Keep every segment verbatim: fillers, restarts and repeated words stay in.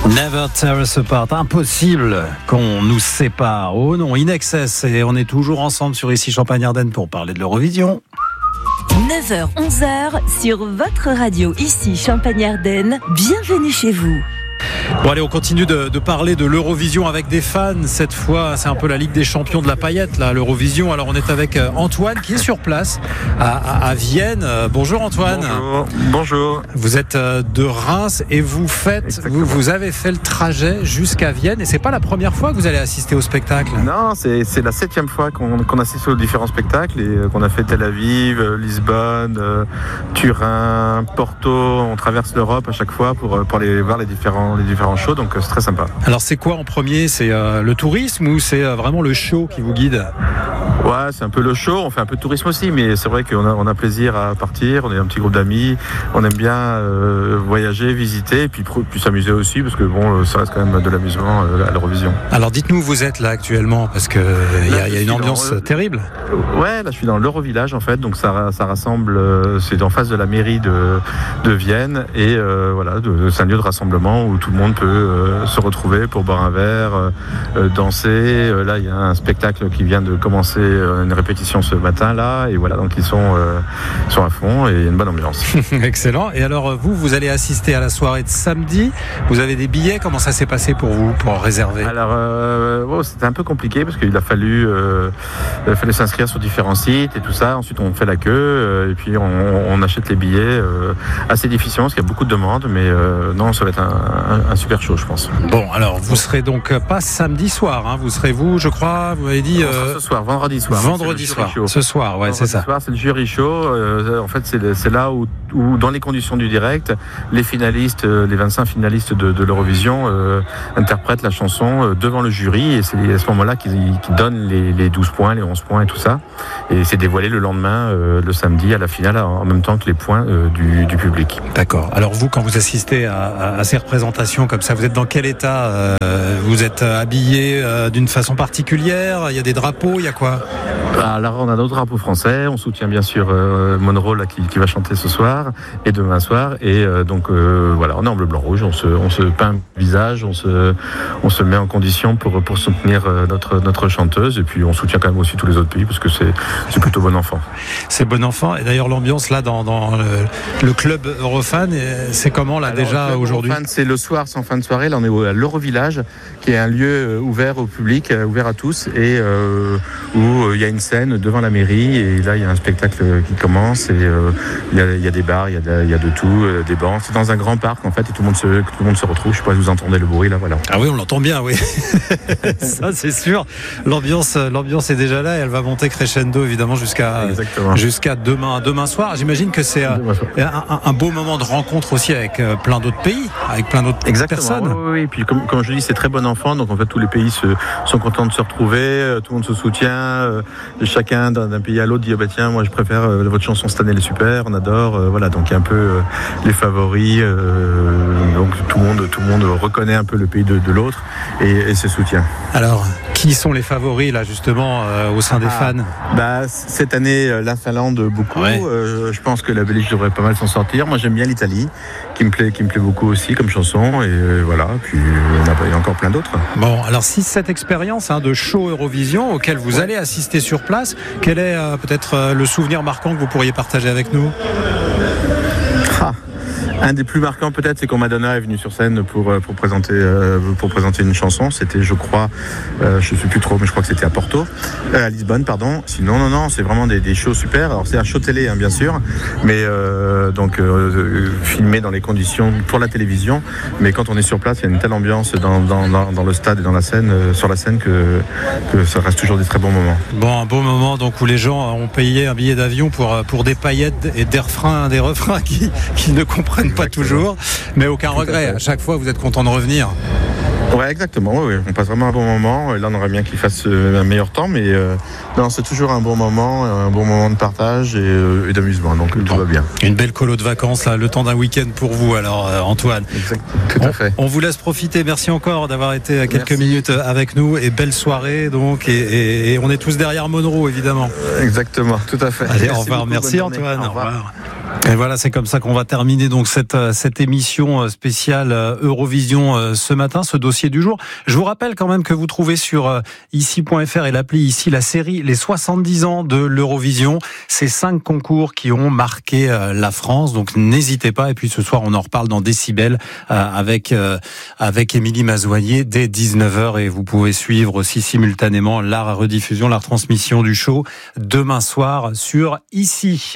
Never tear us apart, impossible qu'on nous sépare. Oh non, In Excess, et on est toujours ensemble sur Ici Champagne-Ardenne pour parler de l'Eurovision. neuf heures onze heures sur votre radio Ici Champagne-Ardenne. Bienvenue chez vous. Bon allez, on continue de, de parler de l'Eurovision avec des fans. Cette fois, c'est un peu la Ligue des Champions de la paillette, là, l'Eurovision. Alors on est avec Antoine qui est sur place à, à, à Vienne. Bonjour Antoine. Bonjour. Bonjour. Vous êtes de Reims et vous faites, vous, vous avez fait le trajet jusqu'à Vienne. Et c'est pas la première fois que vous allez assister au spectacle. Non, c'est, c'est la septième fois qu'on, qu'on assiste aux différents spectacles et euh, qu'on a fait Tel Aviv, Lisbonne, euh, Turin, Porto. On traverse l'Europe à chaque fois pour, pour aller voir les différents, les différents shows, donc c'est très sympa. Alors c'est quoi en premier? C'est euh, le tourisme ou c'est euh, vraiment le show qui vous guide? Ouais, c'est un peu le show, on fait un peu de tourisme aussi, mais c'est vrai qu'on a, on a plaisir à partir, on est un petit groupe d'amis, on aime bien euh, voyager, visiter, et puis, puis s'amuser aussi, parce que bon, ça reste quand même de l'amusement euh, à l'Eurovision. Alors dites-nous où vous êtes là actuellement, parce qu'il y a, y a une ambiance dans, terrible. Ouais, là je suis dans l'Eurovillage en fait, donc ça, ça rassemble, euh, c'est en face de la mairie de, de Vienne, et euh, voilà, de, c'est un lieu de rassemblement où tout le monde peut euh, se retrouver pour boire un verre, euh, danser. Euh, là il y a un spectacle qui vient de commencer, une répétition ce matin là, et voilà, donc ils sont, euh, sont à fond et il y a une bonne ambiance. Excellent. Et alors vous, vous allez assister à la soirée de samedi, vous avez des billets, comment ça s'est passé pour vous, pour réserver? Alors euh, oh, c'était un peu compliqué parce qu'il a fallu, euh, il a fallu s'inscrire sur différents sites et tout ça, ensuite on fait la queue euh, et puis on, on achète les billets, euh, assez difficilement parce qu'il y a beaucoup de demandes, mais euh, non, ça va être un, un, un super show je pense. Bon, alors vous serez donc pas samedi soir, hein, vous serez vous, je crois, vous m'avez dit... Euh... ce soir, vendredi soir. Vendredi soir, ce soir, ouais, vendredi c'est ça. Soir, c'est le jury show. Euh, en fait, c'est, c'est là où, où, dans les conditions du direct, les finalistes, les vingt-cinq finalistes de, de l'Eurovision euh, interprètent la chanson euh, devant le jury, et c'est à ce moment-là qu'ils, qu'ils donnent les, les douze points, les onze points et tout ça. Et c'est dévoilé le lendemain, euh, le samedi, à la finale, en même temps que les points euh, du, du public. D'accord. Alors vous, quand vous assistez à, à, à ces représentations comme ça, vous êtes dans quel état? euh, Vous êtes habillé euh, d'une façon particulière? Il y a des drapeaux, il y a quoi? Alors on a notre drapeau français, on soutient bien sûr euh, Monroe là, qui, qui va chanter ce soir et demain soir, et euh, donc euh, voilà, on est en bleu, blanc, rouge, on se, on se peint le visage, on se, on se met en condition pour, pour soutenir euh, notre, notre chanteuse, et puis on soutient quand même aussi tous les autres pays parce que c'est, c'est plutôt bon enfant. C'est bon enfant, et d'ailleurs l'ambiance là dans, dans le, le club Eurofan, c'est comment là? Alors, déjà aujourd'hui? Eurofan, c'est le soir, c'est en fin de soirée, là on est à l'Eurovillage, qui est un lieu ouvert au public, ouvert à tous, et euh, où il y a une scène devant la mairie, et là il y a un spectacle qui commence, et euh, il, y a, il y a des bars, il y a de, il y a de tout, euh, des bancs. C'est dans un grand parc en fait, et tout le monde se, tout le monde se retrouve. Je sais pas si vous entendez le bruit là, voilà. Ah oui, on l'entend bien, oui. Ça c'est sûr. L'ambiance, l'ambiance est déjà là, et elle va monter crescendo évidemment jusqu'à jusqu'à demain, demain soir. J'imagine que c'est euh, un, un beau moment de rencontre aussi avec euh, plein d'autres pays, avec plein d'autres Exactement, personnes. Oui, oui. Et puis comme, comme je dis, c'est très bon enfant, donc en fait tous les pays se, sont contents de se retrouver, euh, tout le monde se soutient. Euh, chacun d'un, d'un pays à l'autre dit ah bah tiens, moi je préfère euh, votre chanson cette année, elle est super, on adore, euh, voilà, donc il y a un peu euh, les favoris, euh, donc tout le monde tout le monde reconnaît un peu le pays de, de l'autre et, et se soutient. Alors qui sont les favoris là justement euh, au sein des ah, fans? Bah cette année la Finlande beaucoup, ouais. euh, je pense que la Belgique devrait pas mal s'en sortir. Moi j'aime bien l'Italie qui me plaît qui me plaît beaucoup aussi comme chanson, et euh, voilà, puis il y a encore plein d'autres. Bon, alors si cette expérience hein, de show Eurovision auquel vous ouais. allez assister sur place, quel est euh, peut-être euh, le souvenir marquant que vous pourriez partager avec nous? ah. Un des plus marquants peut-être, c'est quand Madonna est venue sur scène pour, pour, présenter, euh, pour présenter une chanson. C'était, je crois, euh, je ne sais plus trop, mais je crois que c'était à Porto, euh, à Lisbonne, pardon. Sinon, non, non, c'est vraiment des, des shows super. Alors c'est un show télé, hein, bien sûr, mais euh, donc euh, filmé dans les conditions pour la télévision. Mais quand on est sur place, il y a une telle ambiance dans, dans, dans, dans le stade et dans la scène, euh, sur la scène que, que ça reste toujours des très bons moments. Bon, un beau moment donc où les gens ont payé un billet d'avion pour, pour des paillettes et des refrains, des refrains qui, qui ne comprennent pas toujours, mais aucun regret. À chaque fois, vous êtes content de revenir. Ouais, exactement. Oui, on passe vraiment un bon moment. Là, on aimerait bien qu'il fasse un meilleur temps, mais euh, non, c'est toujours un bon moment, un bon moment de partage et, euh, et d'amusement. Donc bon. Tout va bien. Une belle colo de vacances, là, le temps d'un week-end pour vous, alors euh, Antoine. Exact. Tout on, à fait. On vous laisse profiter. Merci encore d'avoir été quelques Merci. minutes avec nous, et belle soirée donc. Et, et, et on est tous derrière Monroe, évidemment. Exactement. Tout à fait. Allez, merci au revoir. beaucoup, merci Antoine. Au revoir. Et voilà, c'est comme ça qu'on va terminer donc cette cette émission spéciale Eurovision ce matin, ce dossier du jour. Je vous rappelle quand même que vous trouvez sur ici point f r et l'appli ici la série Les soixante-dix ans de l'Eurovision. C'est cinq concours qui ont marqué la France, donc n'hésitez pas. Et puis ce soir, on en reparle dans Décibel avec avec Émilie Mazoyer dès dix-neuf heures, et vous pouvez suivre aussi simultanément la rediffusion, la retransmission du show demain soir sur ici.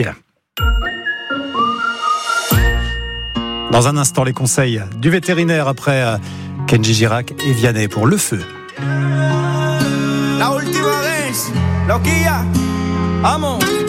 Dans un instant, les conseils du vétérinaire après Kenji Girac et Vianney pour Le Feu. La última vez, loquilla, amo.